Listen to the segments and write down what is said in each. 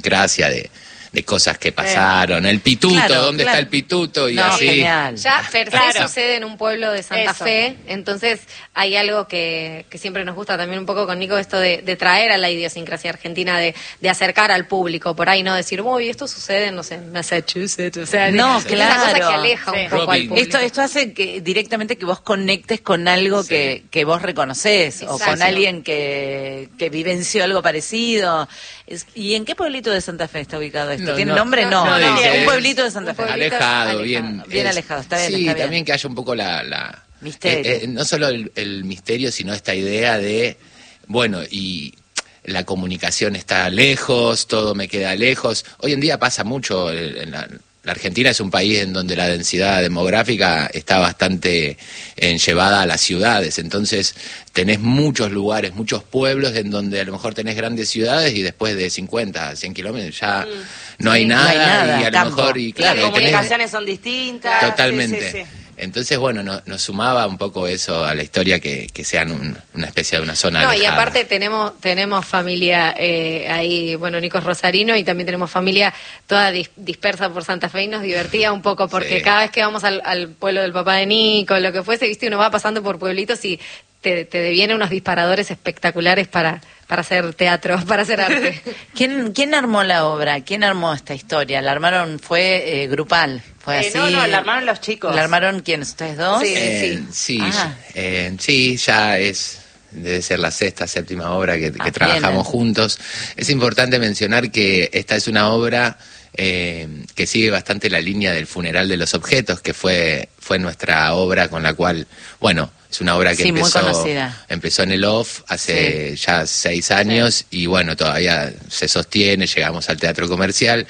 idiosincrasia de cosas que pasaron, el pituto, claro, ¿dónde está el pituto? Y así. Genial. Ya per se Claro. sucede en un pueblo de Santa Fe, entonces hay algo que siempre nos gusta también un poco con Nico, esto de traer a la idiosincrasia argentina, de acercar al público, por ahí no decir, uy, esto sucede, no sé, en Massachusetts, o sea, No, es una cosa claro. que aleja Sí. un poco Robin. al público. Esto hace que directamente que vos conectes con algo Sí. que vos reconocés, o con Exacto. alguien que vivenció algo parecido. ¿Y en qué pueblito de Santa Fe está ubicado esto? No, ¿Tiene no, nombre? No, no dice, un pueblito de Santa un Fe. pueblito Alejado, alejado. Bien alejado, está bien, Sí, está bien. también que haya un poco la Misterio. no solo el misterio, sino esta idea de, bueno, y la comunicación está lejos, todo me queda lejos. Hoy en día pasa mucho, la Argentina es un país en donde la densidad demográfica está bastante llevada a las ciudades, entonces tenés muchos lugares, muchos pueblos en donde a lo mejor tenés grandes ciudades y después de 50, 100 kilómetros ya no hay nada, no hay nada, y a lo campo. mejor, y claro, Las tenés- comunicaciones son distintas. Totalmente. Sí, sí, sí. Entonces, bueno, nos sumaba un poco eso a la historia que sean una especie de una zona No, y alejada. aparte tenemos familia ahí, bueno, Nico es rosarino y también tenemos familia toda dispersa por Santa Fe y nos divertía un poco porque Sí. cada vez que vamos al pueblo del papá de Nico, lo que fuese, viste, uno va pasando por pueblitos y te devienen unos disparadores espectaculares para hacer teatro, para hacer arte. ¿Quién armó la obra? ¿Quién armó esta historia? ¿La armaron? ¿Fue grupal? ¿Fue así? No, la armaron los chicos. ¿La armaron quiénes? ¿Ustedes dos? Sí. Sí, Ah. sí, ya debe ser la sexta, séptima obra que trabajamos bien. juntos. Es importante mencionar que esta es una obra que sigue bastante la línea del funeral de los objetos, que fue nuestra obra con la cual, bueno, es una obra que Sí, muy conocida. empezó en el OFF hace ya 6 años y bueno, todavía se sostiene, llegamos al teatro comercial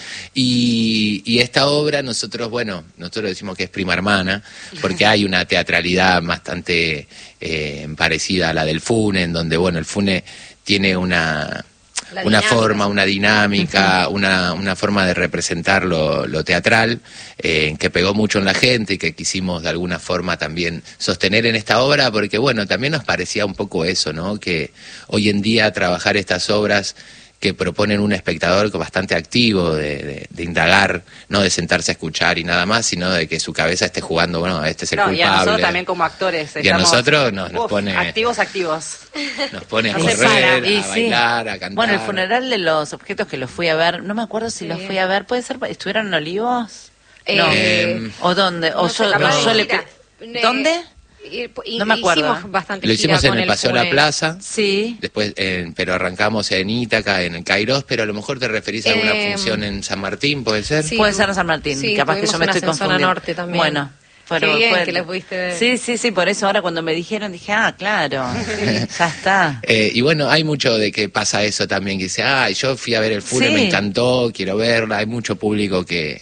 y esta obra nosotros decimos que es prima hermana porque hay una teatralidad bastante parecida a la del Fune, en donde bueno, el Fune tiene una dinámica, forma, sí. una dinámica, una forma de representar lo teatral que pegó mucho en la gente y que quisimos de alguna forma también sostener en esta obra, porque bueno, también nos parecía un poco eso, ¿no? Que hoy en día trabajar estas obras que proponen un espectador bastante activo, de indagar, no de sentarse a escuchar y nada más, sino de que su cabeza esté jugando, bueno, este es el No, culpable. y a nosotros también como actores. Y a nosotros nos pone... Activos. Nos pone a No se correr, para. Y a sí. bailar, a cantar. Bueno, el funeral de los objetos que los fui a ver, no me acuerdo si Sí. los fui a ver, ¿puede ser? ¿Estuvieron en Olivos? Eh, ¿O dónde? no ¿O sé, yo, capaz yo de le gira. ¿Dónde? Y No me acuerdo. Hicimos bastante Lo gira hicimos en con el Paseo La Fune. Plaza, Sí. después, pero arrancamos en Ítaca, en el Kairos, pero a lo mejor te referís a alguna función en San Martín, ¿puede ser? Sí. Puede ser en San Martín, Sí, capaz que tuvimos yo me unas estoy en zona confundiendo. norte también. Bueno, Qué bien que la pudiste ver. Sí, por eso ahora cuando me dijeron dije, claro, ya está. Y bueno, hay mucho de que pasa eso también, que dice, yo fui a ver el Fune, Sí. me encantó, quiero verla. Hay mucho público que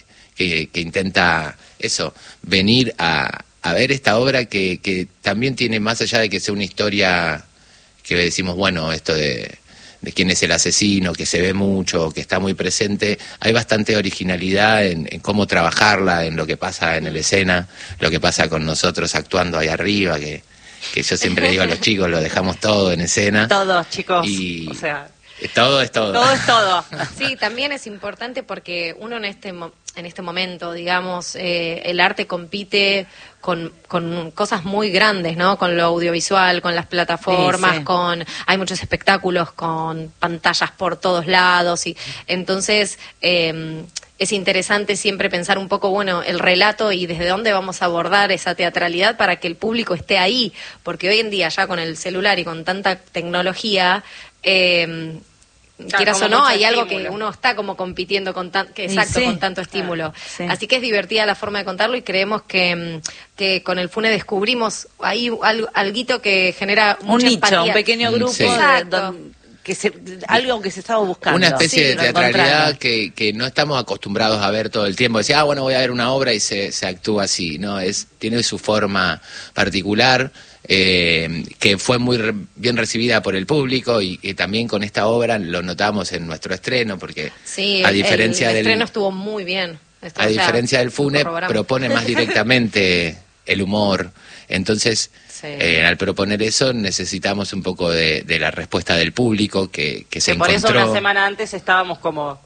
intenta eso, venir a ver esta obra que también tiene, más allá de que sea una historia que decimos, bueno, esto de quién es el asesino, que se ve mucho, que está muy presente, hay bastante originalidad en cómo trabajarla, en lo que pasa en la escena, lo que pasa con nosotros actuando ahí arriba, que yo siempre digo a los chicos, lo dejamos todo en escena. Todos, chicos. Y O sea, todo es todo. todo es todo. Sí, también es importante porque uno en este momento, digamos, el arte compite con cosas muy grandes, ¿no? Con lo audiovisual, con las plataformas, Sí. hay muchos espectáculos con pantallas por todos lados y entonces es interesante siempre pensar un poco, bueno, el relato y desde dónde vamos a abordar esa teatralidad para que el público esté ahí, porque hoy en día ya con el celular y con tanta tecnología quieras como o no, mucho hay algo que estímulo. uno está como compitiendo con Sí. con tanto estímulo. Sí. Así que es divertida la forma de contarlo y creemos que con el Fune descubrimos ahí alguito que genera Un mucha nicho, empatía. un pequeño grupo, Sí. Exacto. algo que se estaba buscando. Una especie Sí, de lo teatralidad encontraron. que no estamos acostumbrados a ver todo el tiempo. Decir, bueno, voy a ver una obra y se actúa así. No, tiene su forma particular, que fue muy bien recibida por el público y también con esta obra lo notamos en nuestro estreno, porque Sí, a diferencia el del estreno estuvo muy bien. Esto, a o sea, diferencia del Fune, corroboramos. propone más directamente el humor. Entonces, Sí. al proponer eso, necesitamos un poco de la respuesta del público que se Que por eso encontró. una semana antes estábamos como